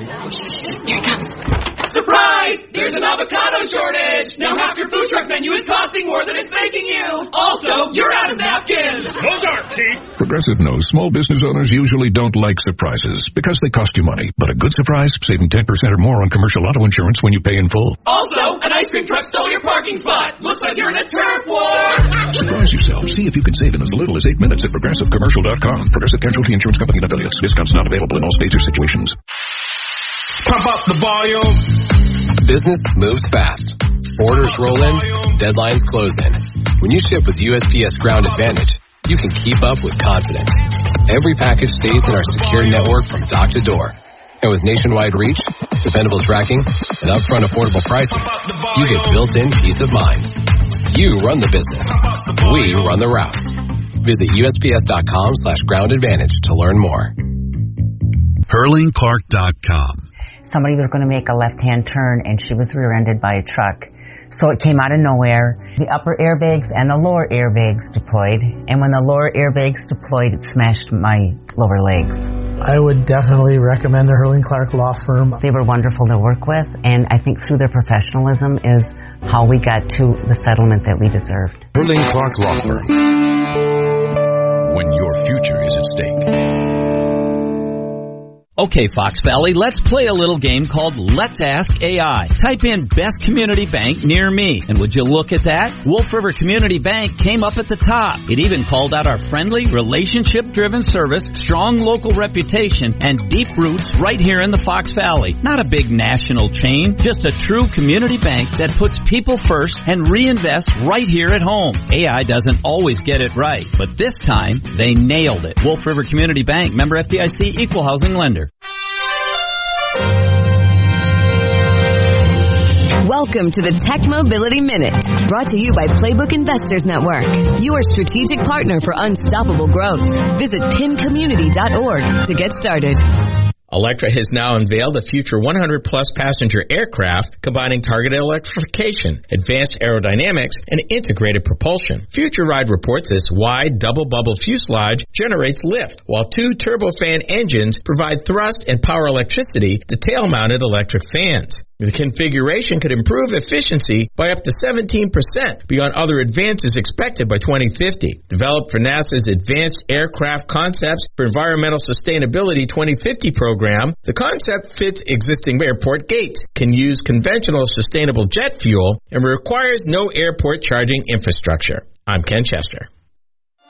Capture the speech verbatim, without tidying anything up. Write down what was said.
Here it comes. Surprise! There's an avocado shortage! Now half your food truck menu is costing more than it's making you! Also, you're out of napkins! Hold on, T. Progressive knows small business owners usually don't like surprises because they cost you money. But a good surprise, saving ten percent or more on commercial auto insurance when you pay in full. Also, an ice cream truck stole your parking spot! Looks like you're in a turf war! Surprise yourself. See if you can save in as little as eight minutes at progressive commercial dot com. Progressive Casualty Insurance Company and affiliates. Discounts not available in all states or situations. Pump up the volume. Business moves fast. Orders roll in, deadlines close in. When you ship with U S P S Ground Advantage, you can keep up with confidence. Every package stays in our secure network from dock to door. And with nationwide reach, dependable tracking, and upfront affordable pricing, you get built-in peace of mind. You run the business. We run the routes. Visit U S P S dot com slash ground advantage to learn more. Hurling Clark dot com. Somebody was going to make a left-hand turn, and she was rear-ended by a truck. So it came out of nowhere. The upper airbags and the lower airbags deployed, and when the lower airbags deployed, it smashed my lower legs. I would definitely recommend the Hurling Clark Law Firm. They were wonderful to work with, and I think through their professionalism is how we got to the settlement that we deserved. Hurling Clark Law Firm. When your future is at stake. Okay, Fox Valley, let's play a little game called Let's Ask A I. Type in best community bank near me. And would you look at that? Wolf River Community Bank came up at the top. It even called out our friendly, relationship-driven service, strong local reputation, and deep roots right here in the Fox Valley. Not a big national chain, just a true community bank that puts people first and reinvests right here at home. A I doesn't always get it right, but this time, they nailed it. Wolf River Community Bank, member F D I C, equal housing lender. Welcome to the Tech Mobility Minute, brought to you by Playbook Investors Network, your strategic partner for unstoppable growth. Visit pin community dot org to get started. Electra has now unveiled a future one hundred plus passenger aircraft combining targeted electrification, advanced aerodynamics, and integrated propulsion. Future Ride reports this wide double-bubble fuselage generates lift, while two turbofan engines provide thrust and power electricity to tail-mounted electric fans. The configuration could improve efficiency by up to seventeen percent beyond other advances expected by twenty fifty. Developed for NASA's Advanced Aircraft Concepts for Environmental Sustainability twenty fifty program, the concept fits existing airport gates, can use conventional sustainable jet fuel, and requires no airport charging infrastructure. I'm Ken Chester.